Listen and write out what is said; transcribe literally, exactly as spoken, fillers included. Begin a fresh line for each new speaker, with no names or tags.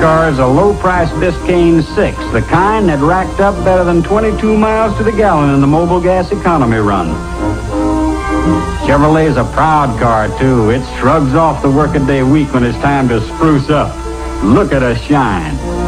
car is a low-price Biscayne six, the kind that racked up better than twenty-two miles to the gallon in the Mobil Gas economy run. Chevrolet's a proud car, too. It shrugs off the workaday week when it's time to spruce up. Look at us shine.